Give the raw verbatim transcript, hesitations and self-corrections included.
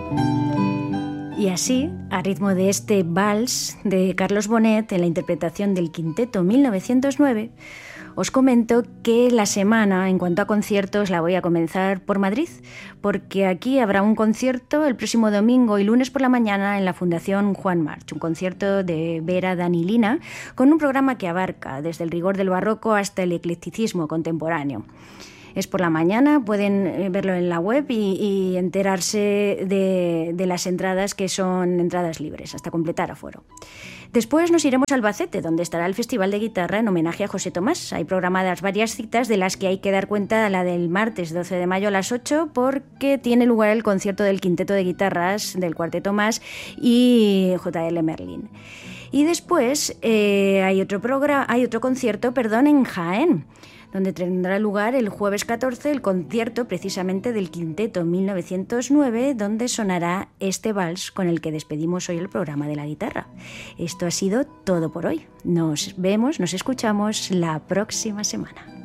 Y así, a ritmo de este vals de Carlos Bonet en la interpretación del Quinteto mil novecientos nueve, os comento que la semana, en cuanto a conciertos, la voy a comenzar por Madrid, porque aquí habrá un concierto el próximo domingo y lunes por la mañana en la Fundación Juan March, un concierto de Vera Danilina, con un programa que abarca desde el rigor del barroco hasta el eclecticismo contemporáneo. Es por la mañana, pueden verlo en la web y, y enterarse de, de las entradas, que son entradas libres, hasta completar aforo. Después nos iremos a Albacete, donde estará el Festival de Guitarra en homenaje a José Tomás. Hay programadas varias citas, de las que hay que dar cuenta la del martes doce de mayo a las ocho, porque tiene lugar el concierto del Quinteto de Guitarras del Cuarteto Más y J L Merlin. Y después eh, hay otro programa, hay otro concierto, perdón, en Jaén, donde tendrá lugar el jueves catorce el concierto precisamente del Quinteto mil novecientos nueve, donde sonará este vals con el que despedimos hoy el programa de la guitarra. Esto ha sido todo por hoy. Nos vemos, nos escuchamos la próxima semana.